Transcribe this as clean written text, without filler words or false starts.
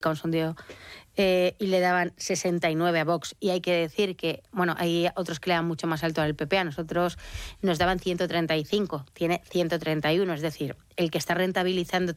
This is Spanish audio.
un sondeo y le daban 69 a Vox. Y hay que decir que, bueno, hay otros que le dan mucho más alto al PP. A nosotros nos daban 135, tiene 131. Es decir, el que está rentabilizando